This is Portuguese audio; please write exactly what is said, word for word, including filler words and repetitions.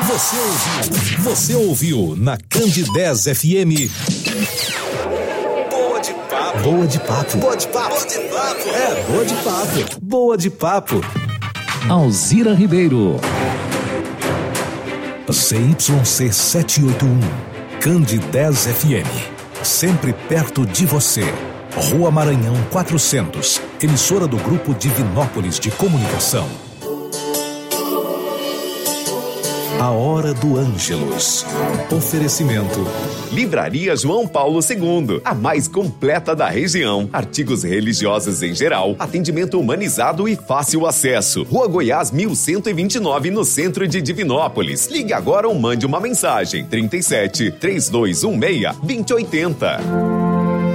Você ouviu? Você ouviu na Candidez F M. Boa de papo. Boa de papo. Boa de papo. Boa de papo. É, boa de papo. Boa de papo. Alzira Ribeiro. C Y C setecentos e oitenta e um. Candidez F M. Sempre perto de você. Rua Maranhão quatrocentos. Emissora do Grupo Divinópolis de Comunicação. A Hora do Ângelus. Oferecimento. Livraria João Paulo segundo, a mais completa da região. Artigos religiosos em geral, atendimento humanizado e fácil acesso. Rua Goiás mil cento e vinte e nove, no centro de Divinópolis. Ligue agora ou mande uma mensagem. trinta e sete, três dois um seis, dois zero oito zero.